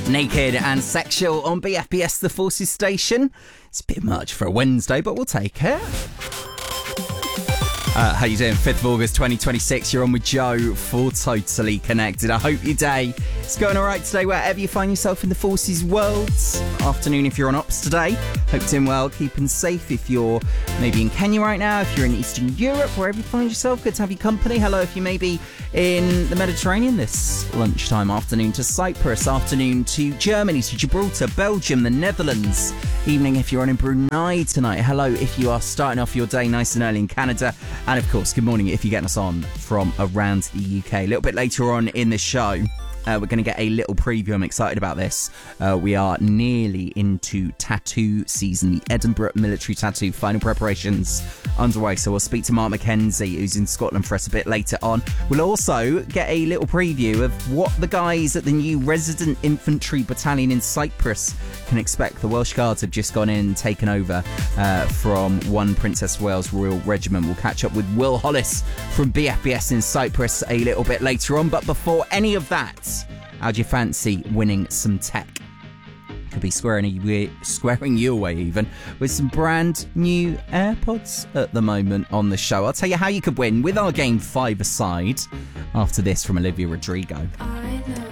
Naked and Sexual on BFBS The Forces Station. It's a bit much for a Wednesday, but we'll take it. How you doing? 5th of August 2026, you're on with Joe for Totally Connected. I hope your day is going alright today, wherever you find yourself in the Forces world. Afternoon if you're on ops today. Hope you're doing well, keeping safe if you're maybe in Kenya right now, if you're in Eastern Europe, wherever you find yourself. Good to have your company. Hello if you may be in the Mediterranean this lunchtime. Afternoon to Cyprus, afternoon to Germany, to Gibraltar, Belgium, the Netherlands. Evening if you're on in Brunei tonight. Hello if you are starting off your day nice and early in Canada. And of course, good morning if you're getting us on from around the UK. A little bit later on in the show, we're going to get a little preview. I'm excited about this. We are nearly into tattoo season. The Edinburgh Military Tattoo final preparations underway. So we'll speak to Mark McKenzie, who's in Scotland, for us a bit later on. We'll also get a little preview of what the guys at the new Resident Infantry Battalion in Cyprus can expect. The Welsh Guards have just gone in and taken over from one Princess of Wales Royal Regiment. We'll catch up with Will Hollis from BFBS in Cyprus a little bit later on. But before any of that, how'd you fancy winning some tech? Could be squaring you away even with some brand new AirPods at the moment on the show. I'll tell you how you could win with our game 5 aside after this from Olivia Rodrigo.